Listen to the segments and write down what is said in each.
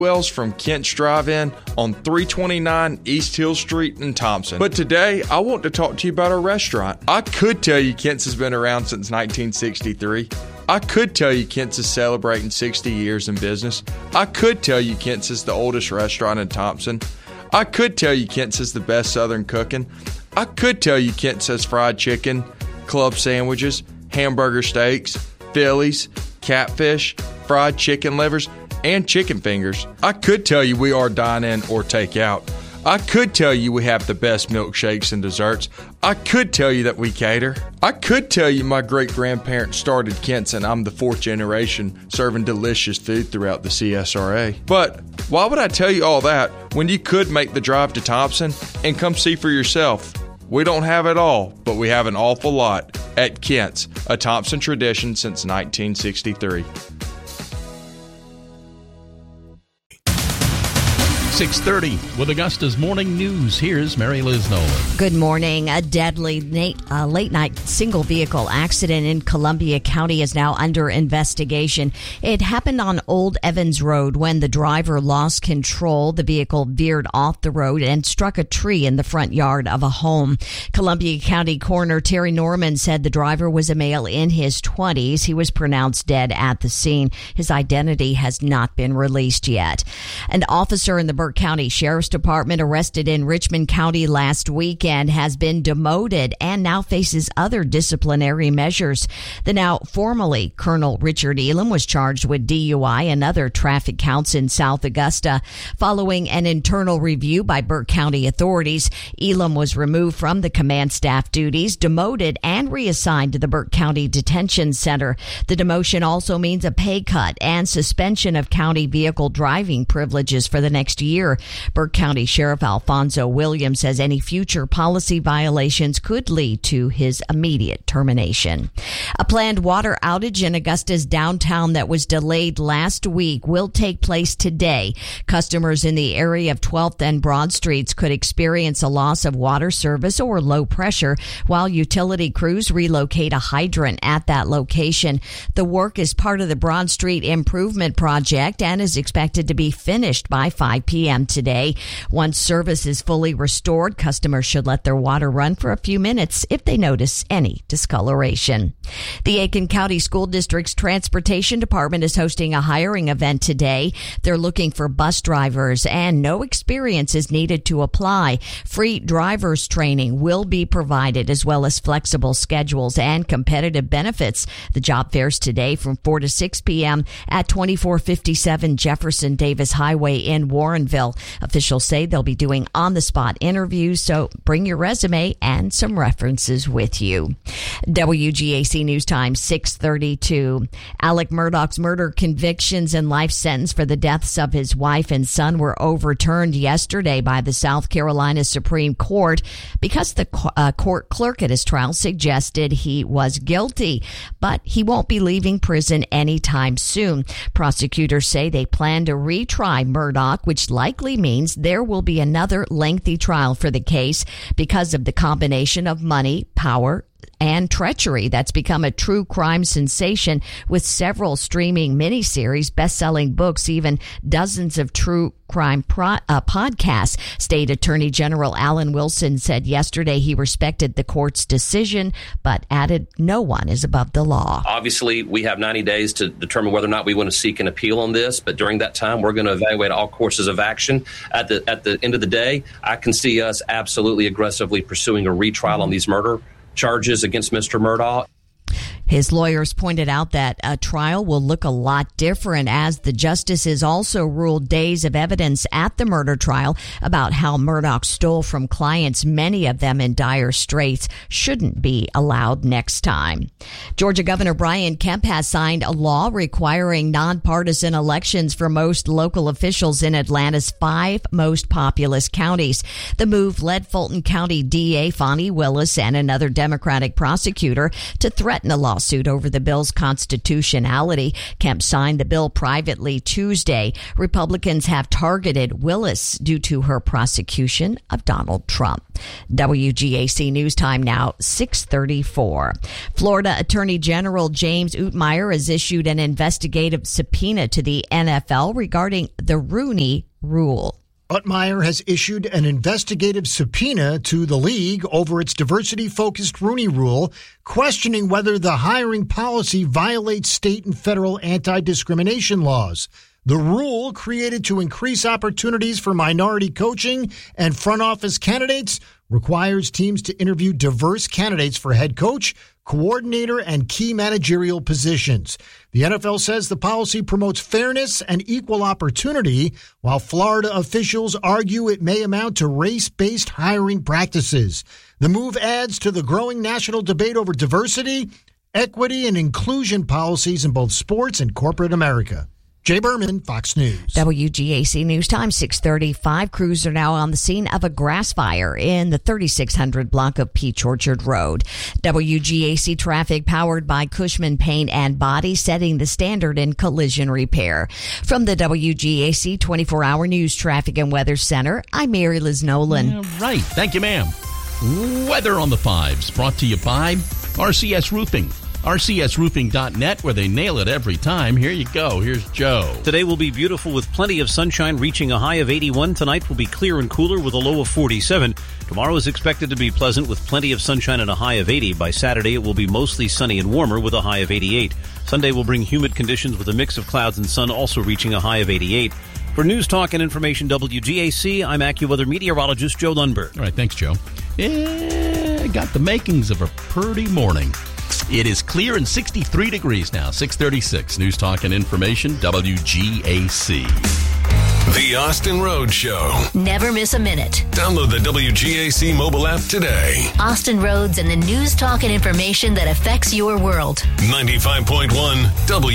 Wells from Kent's Drive-In on 329 East Hill Street in Thompson. But today, I want to talk to you about our restaurant. I could tell you Kent's has been around since 1963. I could tell you Kent's is celebrating 60 years in business. I could tell you Kent's is the oldest restaurant in Thompson. I could tell you Kent's is the best Southern cooking. I could tell you Kent's has fried chicken, club sandwiches, hamburger steaks, Phillies, catfish, fried chicken livers, and chicken fingers. I could tell you we are dine-in or take-out. I could tell you we have the best milkshakes and desserts. I could tell you that we cater. I could tell you my great-grandparents started Kent's and I'm the fourth generation serving delicious food throughout the CSRA. But why would I tell you all that when you could make the drive to Thompson and come see for yourself? We don't have it all, but we have an awful lot at Kent's, a Thompson tradition since 1963. 6:30 with Augusta's Morning News. Here's Mary Liz Nolan. Good morning. A deadly late-night single-vehicle accident in Columbia County is now under investigation. It happened on Old Evans Road when the driver lost control. The vehicle veered off the road and struck a tree in the front yard of a home. Columbia County Coroner Terry Norman said the driver was a male in his 20s. He was pronounced dead at the scene. His identity has not been released yet. An officer in the Burke County Sheriff's Department arrested in Richmond County last weekend has been demoted and now faces other disciplinary measures. The now formerly Colonel Richard Elam was charged with DUI and other traffic counts in South Augusta. Following an internal review by Burke County authorities, Elam was removed from the command staff duties, demoted, and reassigned to the Burke County Detention Center. The demotion also means a pay cut and suspension of county vehicle driving privileges for the next year. Burke County Sheriff Alfonso Williams says any future policy violations could lead to his immediate termination. A planned water outage in Augusta's downtown that was delayed last week will take place today. Customers in the area of 12th and Broad Streets could experience a loss of water service or low pressure while utility crews relocate a hydrant at that location. The work is part of the Broad Street Improvement Project and is expected to be finished by 5 p.m. today. Once service is fully restored, customers should let their water run for a few minutes if they notice any discoloration. The Aiken County School District's Transportation Department is hosting a hiring event today. They're looking for bus drivers and no experience is needed to apply. Free driver's training will be provided as well as flexible schedules and competitive benefits. The job fair's today from 4 to 6 p.m. at 2457 Jefferson Davis Highway in Warrenville. Officials say they'll be doing on-the-spot interviews, so bring your resume and some references with you. WGAC News Time, 6:32. Alec Murdaugh's murder convictions and life sentence for the deaths of his wife and son were overturned yesterday by the South Carolina Supreme Court because the court clerk at his trial suggested he was guilty, but he won't be leaving prison anytime soon. Prosecutors say they plan to retry Murdaugh, which likely means there will be another lengthy trial for the case because of the combination of money, power, and treachery that's become a true crime sensation with several streaming miniseries, best-selling books, even dozens of true crime podcasts. State Attorney General Alan Wilson said yesterday he respected the court's decision, but added no one is above the law. Obviously, we have 90 days to determine whether or not we want to seek an appeal on this, but during that time, we're going to evaluate all courses of action. At the end of the day, I can see us absolutely aggressively pursuing a retrial on these murder charges against Mr. Murdaugh. His lawyers pointed out that a trial will look a lot different as the justices also ruled days of evidence at the murder trial about how Murdaugh stole from clients, many of them in dire straits, shouldn't be allowed next time. Georgia Governor Brian Kemp has signed a law requiring nonpartisan elections for most local officials in Atlanta's 5 most populous counties. The move led Fulton County DA Fonnie Willis and another Democratic prosecutor to threaten a lawsuit lawsuit over the bill's constitutionality. Kemp signed the bill privately Tuesday. Republicans have targeted Willis due to her prosecution of Donald Trump. WGAC News Time now, 6:34. Florida Attorney General James Utmeyer has issued an investigative subpoena to the NFL regarding the Rooney Rule. Utmeyer has issued an investigative subpoena to the league over its diversity-focused Rooney Rule, questioning whether the hiring policy violates state and federal anti-discrimination laws. The rule, created to increase opportunities for minority coaching and front office candidates, requires teams to interview diverse candidates for head coach, coordinator, and key managerial positions. The NFL says the policy promotes fairness and equal opportunity, while Florida officials argue it may amount to race-based hiring practices. The move adds to the growing national debate over diversity, equity, and inclusion policies in both sports and corporate America. Jay Berman, Fox News. WGAC News Time, 6:35. Crews are now on the scene of a grass fire in the 3600 block of Peach Orchard Road. WGAC traffic powered by Cushman Paint and Body, setting the standard in collision repair. From the WGAC 24-hour News Traffic and Weather Center, I'm Mary Liz Nolan. Right. Thank you, ma'am. Weather on the 5s, brought to you by RCS Roofing. RCSroofing.net, where they nail it every time. Here you go. Here's Joe. Today will be beautiful with plenty of sunshine, reaching a high of 81. Tonight will be clear and cooler with a low of 47. Tomorrow is expected to be pleasant with plenty of sunshine and a high of 80. By Saturday, it will be mostly sunny and warmer with a high of 88. Sunday will bring humid conditions with a mix of clouds and sun, also reaching a high of 88. For News Talk and Information WGAC, I'm AccuWeather meteorologist Joe Lundberg. All right, thanks, Joe. Got the makings of a pretty morning. It is clear and 63 degrees now, 6:36. News Talk and Information, WGAC. The Austin Road Show. Never miss a minute. Download the WGAC mobile app today. Austin Roads and the news, talk, and information that affects your world. 95.1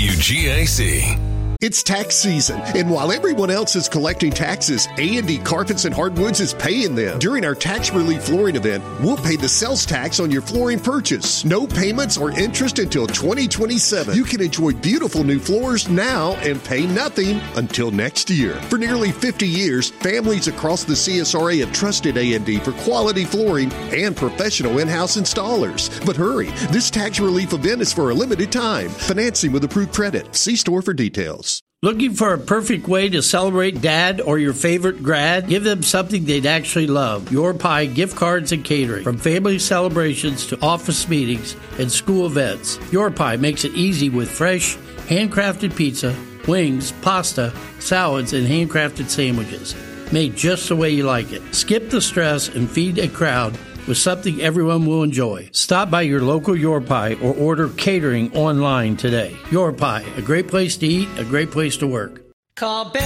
WGAC. It's tax season, and while everyone else is collecting taxes, A&D Carpets and Hardwoods is paying them. During our tax relief flooring event, we'll pay the sales tax on your flooring purchase. No payments or interest until 2027. You can enjoy beautiful new floors now and pay nothing until next year. For nearly 50 years, families across the CSRA have trusted A&D for quality flooring and professional in-house installers. But hurry, this tax relief event is for a limited time. Financing with approved credit. See store for details. Looking for a perfect way to celebrate dad or your favorite grad? Give them something they'd actually love. Your Pie gift cards and catering. From family celebrations to office meetings and school events, Your Pie makes it easy with fresh, handcrafted pizza, wings, pasta, salads, and handcrafted sandwiches. Made just the way you like it. Skip the stress and feed a crowd with something everyone will enjoy. Stop by your local Your Pie or order catering online today. Your Pie, a great place to eat, a great place to work. Call